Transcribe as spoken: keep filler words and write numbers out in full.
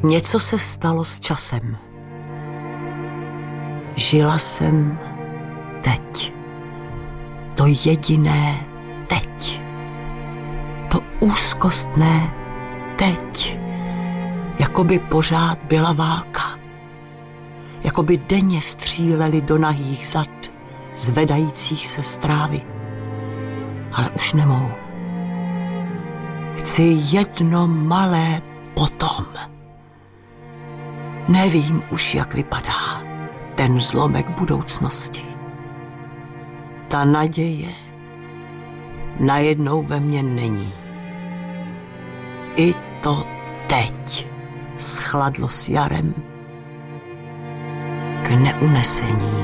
Něco se stalo s časem. Žila jsem teď. To jediné teď. To úzkostné teď. Jakoby pořád byla válka. Jakoby denně stříleli do nahých zad, zvedajících se z trávy. Ale už nemohu. Chci jedno malé potom. Nevím už, jak vypadá ten zlomek budoucnosti. Ta naděje najednou ve mně není. I to teď schladlo s jarem k neunesení.